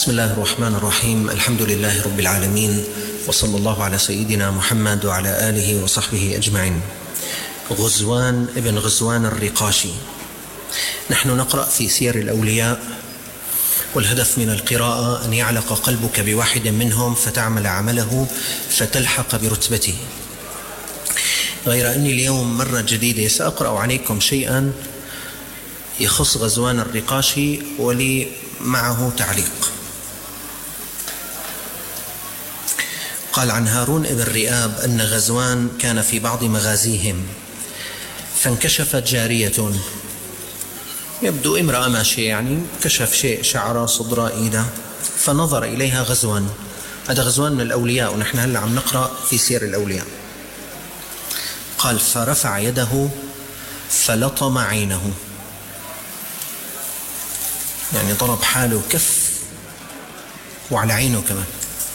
بسم الله الرحمن الرحيم. الحمد لله رب العالمين، وصلى الله على سيدنا محمد وعلى آله وصحبه أجمعين. غزوان ابن غزوان الرقاشي. نحن نقرأ في سير الأولياء، والهدف من القراءة أن يعلق قلبك بواحد منهم فتعمل عمله فتلحق برتبته. غير أني اليوم مرة جديدة سأقرأ عليكم شيئا يخص غزوان الرقاشي ولي معه تعليق. قال عن هارون ابن رئاب أن غزوان كان في بعض مغازيهم فانكشفت جارية، يبدو امرأة ماشية، يعني كشف شيء شعره صدراء إيده، فنظر إليها غزوان. هذا غزوان من الأولياء، ونحن هلأ عم نقرأ في سير الأولياء. قال فرفع يده فلطم عينه، يعني ضرب حاله كف وعلى عينه كمان،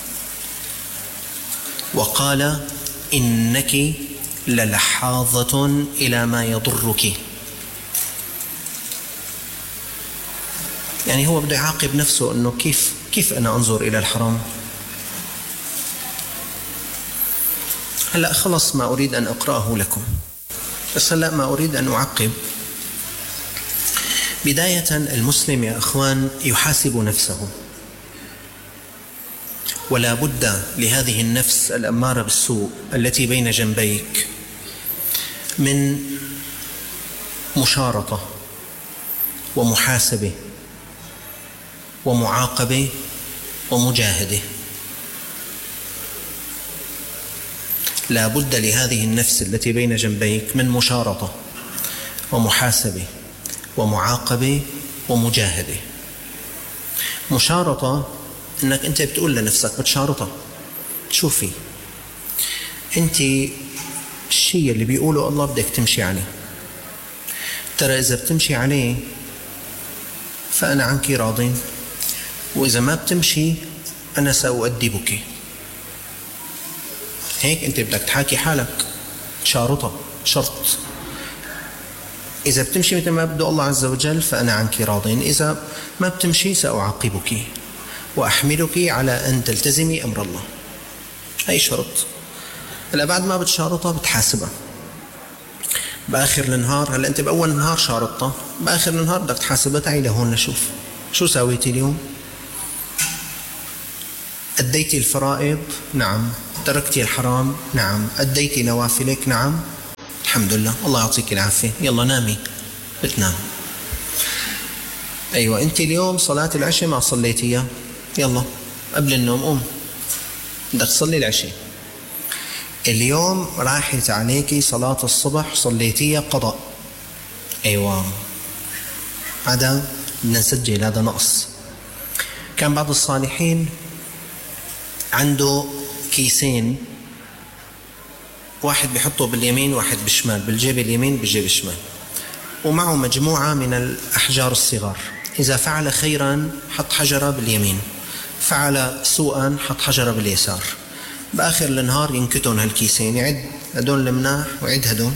وقال إنك للحاظة إلى ما يضرك. يعني هو بده يعاقب نفسه أنه كيف أنا أنظر إلى الحرام. هلأ خلص ما أريد أن أقرأه لكم، بس هلأ ما أريد أن أعقب. بداية المسلم يا أخوان يحاسب نفسه، ولا بد لهذه النفس الأمارة بالسوء التي بين جنبيك من مشارطة ومحاسبة ومعاقبة ومجاهدة. لا بد لهذه النفس التي بين جنبيك من مشارطة ومحاسبة ومعاقبة ومجاهدة. مشارطة انك انت بتقول لنفسك بتشارطها، شوفي انت الشيء اللي بيقوله الله بدك تمشي عليه، ترى اذا بتمشي عليه فانا عنك راضٍ، واذا ما بتمشي انا سأؤدبك. هيك انت بدك تحاكي حالك، شارطة شرط. إذا بتمشي مثل ما بده الله عز وجل فأنا عنك راضٍ، إذا ما بتمشي سأعاقبك وأحملك على أن تلتزمي أمر الله. هاي شرط. هلا بعد ما بتشارطها بتحاسبها بآخر النهار. هلا أنت بأول النهار شارطتها، بآخر النهار بدك تحاسبها. تعي لهون نشوف شو ساويتي اليوم. أديتي الفرائض؟ نعم. تركتي الحرام؟ نعم. أديتي نوافلك؟ نعم. الحمد لله، الله يعطيك العافية. يلا نامي. بتنام. أيوة أنت اليوم صلاة العشاء ما صليتيها، يلا قبل النوم قوم بدك تصلي العشاء. اليوم راحت عليكي صلاة الصبح صليتيها قضاء. أيوة هذا بدنا نسجل، هذا نقص. كان بعض الصالحين عنده كيسين، واحد بيحطه باليمين واحد بالشمال، بالجيب اليمين بالجيب الشمال، ومعه مجموعة من الأحجار الصغار. إذا فعل خيرا حط حجرة باليمين، فعل سوءا حط حجرة باليسار. بآخر النهار ينكتون هالكيسين، يعد هدول المناح ويعد هدول.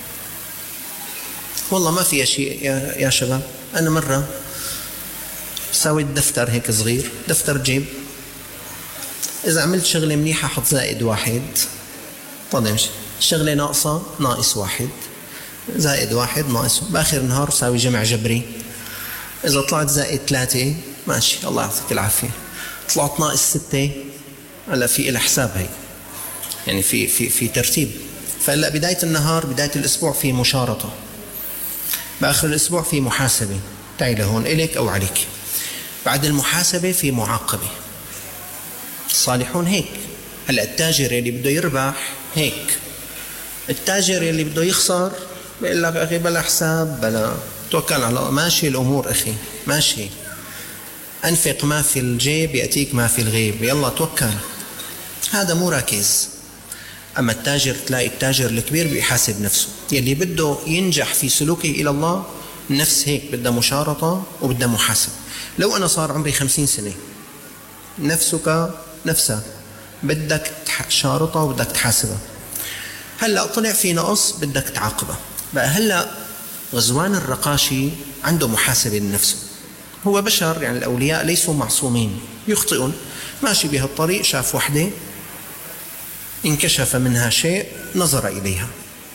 والله ما في شيء يا شباب. أنا مرة سويت دفتر هيك صغير، دفتر جيب، إذا عملت شغلة منيحة حط زائد واحد، طيب شغلة ناقصة ناقص واحد، زائد واحد ناقص. بآخر النهار ساوي جمع جبري. إذا طلعت زائد 3 ماشي، الله يعطيك العافية. طلعت ناقص 6، هلا في إلى حساب، هي يعني في ترتيب. فهلا بداية النهار بداية الأسبوع في مشارطة، بآخر الأسبوع في محاسبة. تعي لهون إليك أو عليك. بعد المحاسبة في معاقبة. الصالحون هيك. هلا التاجر اللي بده يربح هيك، التاجر اللي بده يخسر بيقول لك أخي بلا حساب، بلا، توكل على الله، ماشي الأمور أخي ماشي. أنفق ما في الجيب يأتيك ما في الغيب، يلا توكل. هذا مو راكز. أما التاجر، تلاقي التاجر الكبير بيحاسب نفسه. يلي بده ينجح في سلوكه إلى الله نفس هيك، بدها مشارطة وبدها محاسبة. لو أنا صار عمري 50 سنة، نفسك نفسها بدك شارطة وبدك تحاسبها. هلأ طلع في نقص بدك تعاقبه. بقى هلأ غزوان الرقاشي عنده محاسبة لنفسه. هو بشر، يعني الأولياء ليسوا معصومين، يخطئون. ماشي بهالطريق شاف وحدة انكشف منها شيء نظر إليها.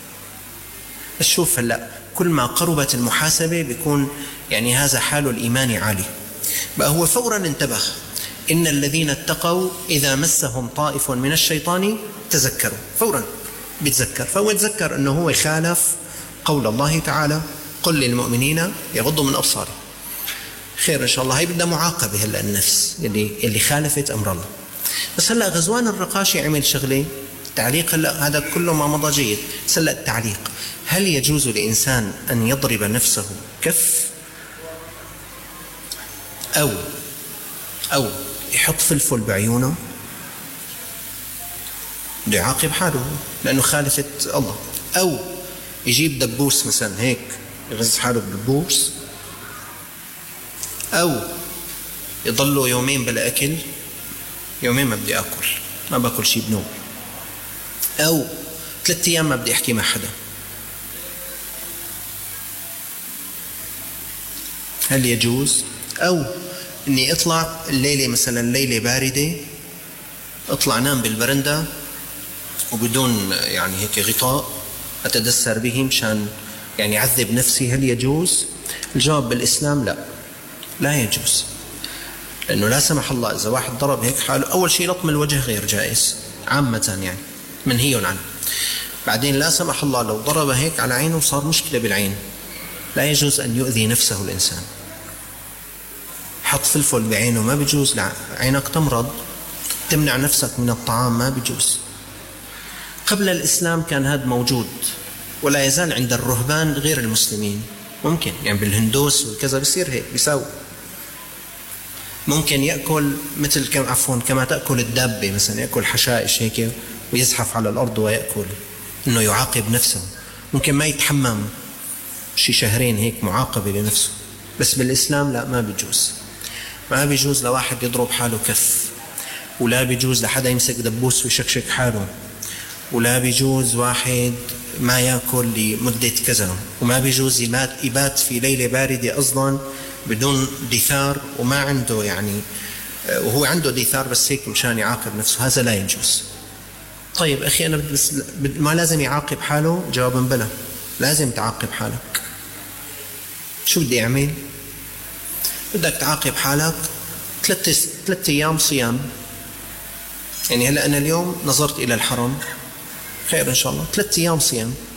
شوف هلأ كل ما قربت المحاسبة بيكون يعني هذا حال الإيمان عالي، بقى هو فورا انتبه. إن الذين اتقوا إذا مسهم طائف من الشيطان تذكروا، فورا بيتذكر. فهو يتذكر أنه هو يخالف قول الله تعالى: قل للمؤمنين يغضوا من أبصارهم. خير إن شاء الله. هي بدها معاقبة هلأ النفس اللي خالفت أمر الله. بس هلأ غزوان الرقاشي عمل شغلة تعليق. هلأ هذا كله ما مضى جيد. بس هلأ التعليق: هل يجوز لإنسان أن يضرب نفسه كف أو يحط فلفل بعيونه؟ بده يعاقب حاله لأنه خالفت الله. أو يجيب دبوس مثلا هيك يغز حاله بدبوس، أو يضله يومين بلا أكل، يومين ما بدي أكل، ما باكل شيء بنوم، أو 3 أيام ما بدي أحكي مع حدا. هل يجوز؟ أو إني أطلع الليلة مثلا ليلة باردة، أطلع نام بالبرندة وبدون يعني هيك غطاء أتدثر به مشان يعني أعذب نفسي. هل يجوز؟ الجواب بالإسلام لا، لا يجوز. لأنه لا سمح الله إذا واحد ضرب هيك حاله، أول شيء لطم الوجه غير جائز عامة، يعني منهي عنه. بعدين لا سمح الله لو ضرب هيك على عينه صار مشكلة بالعين، لا يجوز أن يؤذي نفسه الإنسان. حط فلفل بعينه ما بيجوز، لا، عينك تمرض، تمنع نفسك من الطعام، ما بيجوز. قبل الإسلام كان هذا موجود ولا يزال عند الرهبان غير المسلمين. ممكن يعني بالهندوس والكذا بيصير هيك، بيساوي. ممكن يأكل مثل كما تأكل الدابة مثلا، يأكل حشائش هيك ويزحف على الأرض ويأكل، إنه يعاقب نفسه. ممكن ما يتحمم شي 2 شهرين هيك معاقبة لنفسه. بس بالإسلام لا، ما بيجوز. ما بيجوز لواحد يضرب حاله كف، ولا بيجوز لحدا يمسك دبوس ويشكشك حاله، ولا بيجوز واحد ما يأكل لمدة كذا، وما بيجوز يبات في ليلة باردة أصلا بدون دثار وما عنده يعني، وهو عنده دثار بس هيك مشان يعاقب نفسه، هذا لا يجوز. طيب أخي أنا بس ما لازم يعاقب حاله؟ جوابا بلا، لازم تعاقب حالك. شو بدي أعمل؟ بدك تعاقب حالك 3 أيام صيام. يعني هلأ أنا اليوم نظرت إلى الحرم، خير إن شاء الله 3 أيام صيام.